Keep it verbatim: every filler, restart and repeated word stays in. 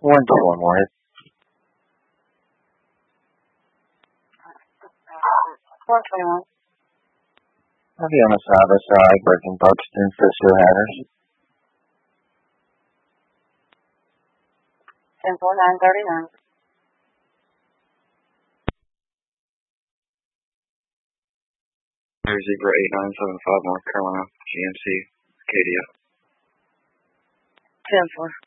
One to one more. four twenty-one. I'll be on the side by side, breaking Buxton for Sir Hatters. ten four nine thirty-nine. Zebra eight nine seven five North Carolina, G M C, Acadia. ten four.